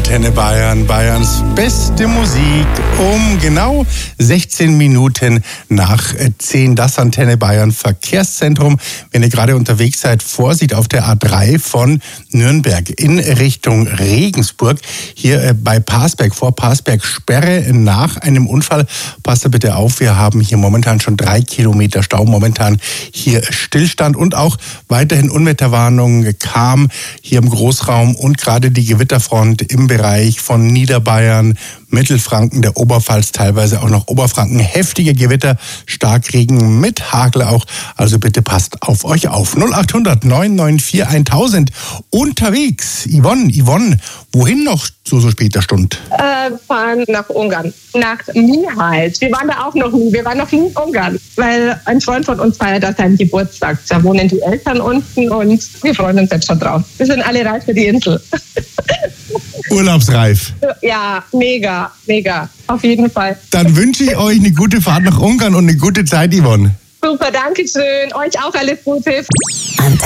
Antenne Bayern, Bayerns beste Musik um genau 16 Minuten nach 10. Das Antenne Bayern Verkehrszentrum. Wenn ihr gerade unterwegs seid, Vorsicht auf der A3 von Nürnberg in Richtung Regensburg. Hier bei Parsberg, vor Parsberg Sperre nach einem Unfall. Passt da bitte auf, wir haben hier momentan schon 3 Kilometer Stau. Momentan hier Stillstand und auch weiterhin Unwetterwarnung kam hier im Großraum und gerade die Gewitterfront im Bereich von Niederbayern, Mittelfranken, der Oberpfalz, teilweise auch noch Oberfranken. Heftige Gewitter, Starkregen mit Hagel auch. Also bitte passt auf euch auf. 0800 994 1000 unterwegs. Yvonne, wohin noch zu so später Stunde? Fahren nach Ungarn, nach Mihály. Wir waren da auch noch nie. Wir waren noch nie in Ungarn, weil ein Freund von uns feiert da seinen Geburtstag. Da wohnen die Eltern unten und wir freuen uns jetzt schon drauf. Wir sind alle reif für die Insel. Urlaubsreif. Ja, mega. Auf jeden Fall. Dann wünsche ich euch eine gute Fahrt nach Ungarn und eine gute Zeit, Yvonne. Super, danke schön. Euch auch alles Gute.